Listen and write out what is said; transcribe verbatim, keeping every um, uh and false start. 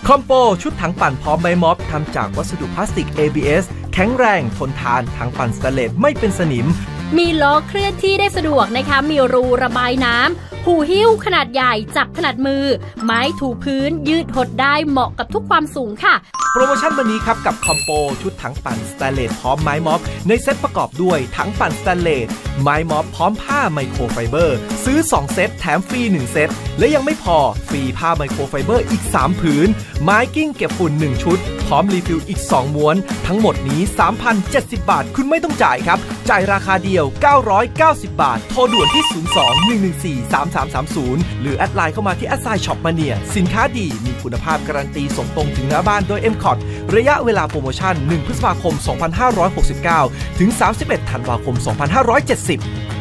คอมโปชุดถังปั่นพร้อมไม้ม็อบทำจากวัสดุพลาสติก เอ บี เอส แข็งแรงทนทานถังปั่นสแตนเลสไม่เป็นสนิมมีล้อเคลื่อนที่ได้สะดวกนะคะมีรูระบายน้ำหูหิ้วขนาดใหญ่จับถนัดมือไม้ถูพื้นยืดหดได้เหมาะกับทุกความสูงค่ะโปรโมชั่นวันนี้ครับกับคอมโปชุดถังปั่นสแตนเลสพร้อมไม้ม็อบในเซ็ตประกอบด้วยถังปั่นสแตนเลสไม้ม็อบพร้อมผ้าไมโครไฟเบอร์ซื้อสองเซตแถมฟรีหนึ่งเซตและยังไม่พอฟรีผ้าไมโครไฟเบอร์อีกสามผืนไม้กิ้งเก็บฝุ่นหนึ่งชุดพร้อมรีฟิลอีกสองม้วนทั้งหมดนี้ สามพันเจ็ดสิบ บาทคุณไม่ต้องจ่ายครับจ่ายราคาเดียวเก้าร้อยเก้าสิบบาทโทรด่วนที่ศูนย์ สอง หนึ่ง หนึ่ง สี่ สาม สาม สาม ศูนย์หรือแอดไลน์เข้ามาที่แอดไซน์ช็อปมาเนียสินค้าดีมีคุณภาพการันตีส่งตรงถึงหน้าบ้านโดย เอ็ม คอท ระยะเวลาโปรโมชั่นหนึ่งพฤษภาคมสองพันห้าร้อยหกสิบเก้าถึงสามสิบเอ็ดธันวาคมสองพันห้าร้อยเจ็ดสิบ